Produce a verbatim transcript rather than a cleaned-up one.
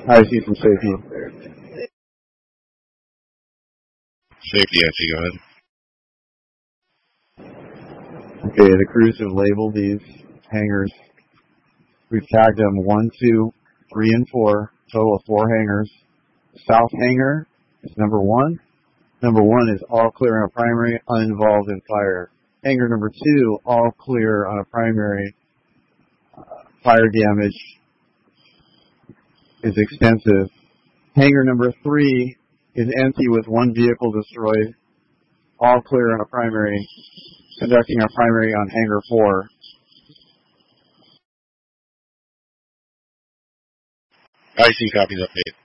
I see from safety. Safety, I see. Go ahead. Okay, the crews have labeled these hangars. We've tagged them one, two, three, and four. Total of four hangars. South hangar is number one. Number one is all clear on a primary, uninvolved in fire. Hangar number two, all clear on a primary. Uh, fire damage is extensive. Hangar number three is empty with one vehicle destroyed. All clear on a primary. Conducting our primary on hangar four. I see. Copies update.